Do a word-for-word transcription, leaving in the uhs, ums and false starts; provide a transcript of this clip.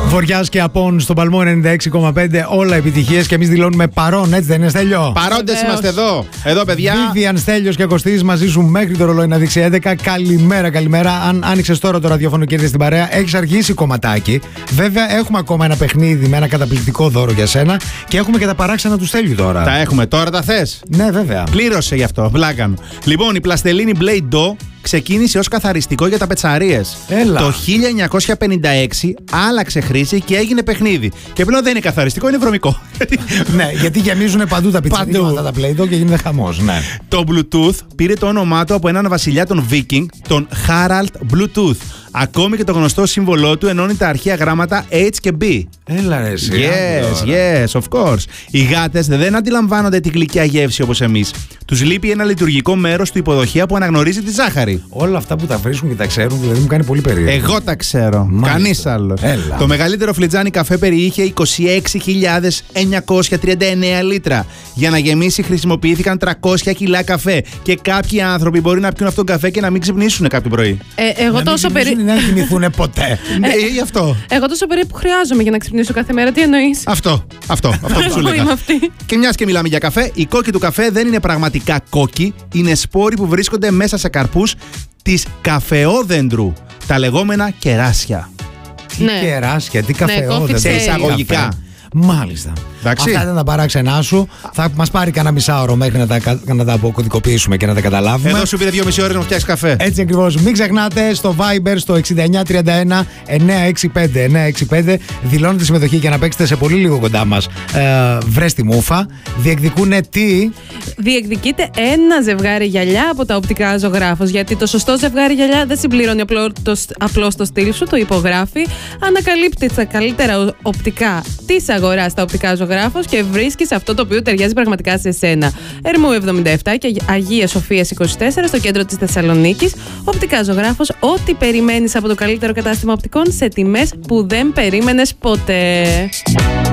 Βοριάς και Απών στον Παλμό ενενήντα έξι κόμμα πέντε. Όλα επιτυχίες και εμείς δηλώνουμε παρόν, έτσι δεν είναι, Στέλιο? Παρόντες είμαστε εδώ. Εδώ, παιδιά. Βίβιαν, Στέλιος και Κωστής μαζί σου μέχρι το ρολόι να δείξει έντεκα. Καλημέρα, καλημέρα. Αν άνοιξες τώρα το ραδιόφωνο και ήρθες στην παρέα, έχεις αργήσει κομματάκι. Βέβαια, έχουμε ακόμα ένα παιχνίδι με ένα καταπληκτικό δώρο για σένα και έχουμε και τα παράξενα του Στέλιου τώρα. Τα έχουμε τώρα, τα θες? Ναι, βέβαια. Πλήρωσε γι' αυτό. Βλάκα μου. Λοιπόν, η πλαστελίνη Blade Dough ξεκίνησε ως καθαριστικό για τα πετσαρίες. Έλα. Το χίλια εννιακόσια πενήντα έξι άλλαξε χρήση και έγινε παιχνίδι. Και πλέον δεν είναι καθαριστικό, είναι βρωμικό. Ναι, γιατί γεμίζουν παντού τα πιτσαρίσματα τα Play-Doh και γίνεται χαμός. Ναι. Το Bluetooth πήρε το όνομά του από έναν βασιλιά των Viking, τον Harald Bluetooth. Ακόμη και το γνωστό σύμβολό του ενώνει τα αρχαία γράμματα H και B. Έλα ρε εσύ. Yes, yes, of course. Οι γάτες δεν αντιλαμβάνονται τη γλυκιά γεύση όπως εμείς. Τους λείπει ένα λειτουργικό μέρος του υποδοχεία που αναγνωρίζει τη ζάχαρη. Όλα αυτά που τα βρίσκουν και τα ξέρουν, δηλαδή μου κάνει πολύ περίεργο. Εγώ τα ξέρω. Κανείς άλλος. Έλα. Το μεγαλύτερο φλιτζάνι καφέ περιείχε είκοσι έξι χιλιάδες εννιακόσια τριάντα εννέα λίτρα. Για να γεμίσει χρησιμοποιήθηκαν τριακόσια κιλά καφέ. Και κάποιοι άνθρωποι μπορεί να πιούν αυτόν τον καφέ και να μην ξυπνήσουν κάποιο πρωί. Ε, εγώ Να τόσο μην περί... ξυπνήσουν, να κοιμηθούν ποτέ. Ναι, γι' αυτό. Εγώ τόσο περίπου χρειάζομαι για να ξυπνήσω κάθε μέρα. Τι εννοείς? Αυτό. Αυτό. Αυτό που σου Εγώ λέγα. είμαι αυτή. Και μιας και μιλάμε για καφέ, οι κόκκι του καφέ δεν είναι πραγματικά κόκκι. Είναι σπόροι που βρίσκονται μέσα σε καρπούς της καφεόδεντρου. Τα λεγόμενα κεράσια. Τι Ναι. κεράσια, τι καφεόδες. coffee Σε Ξέρει, εισαγωγικά. καφέ. Μάλιστα. Εντάξει. Αυτά ήταν τα παράξενά σου. Θα μας πάρει κανένα μισάωρο μέχρι να τα, να τα αποκωδικοποιήσουμε και να τα καταλάβουμε. Εδώ σου πήρε δυόμιση ώρες να φτιάξει καφέ. Έτσι ακριβώς. Μην ξεχνάτε στο Viber στο εξήντα εννιά τριάντα ένα εννιακόσια εξήντα πέντε εννιακόσια εξήντα πέντε. Δηλώνετε συμμετοχή για να παίξετε σε πολύ λίγο κοντά μας. Ε, βρες τη μούφα. Διεκδικούνε τι? Διεκδικείται ένα ζευγάρι γυαλιά από τα οπτικά Ζωγράφος. Γιατί το σωστό ζευγάρι γυαλιά δεν συμπληρώνει απλώς το στυλ σου, το υπογράφει. Ανακαλύπτει τα καλύτερα οπτικά της αγοράς στα οπτικά Ζωγράφος και βρίσκεις αυτό το οποίο ταιριάζει πραγματικά σε σένα. Ερμού εβδομήντα επτά και Αγία Σοφίας είκοσι τέσσερα στο κέντρο της Θεσσαλονίκης. Οπτικά Ζωγράφος, ό,τι περιμένεις από το καλύτερο κατάστημα οπτικών σε τιμές που δεν περίμενες ποτέ.